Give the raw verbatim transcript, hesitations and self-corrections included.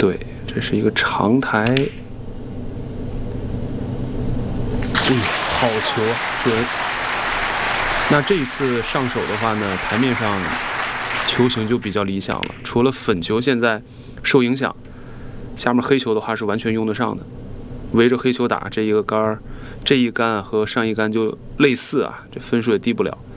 对，这是一个长台。哎，好球啊，准！那这一次上手的话呢，台面上球形就比较理想了。除了粉球现在受影响，下面黑球的话是完全用得上的。围着黑球打这一个杆儿，这一杆和上一杆就类似啊，这分数也低不了。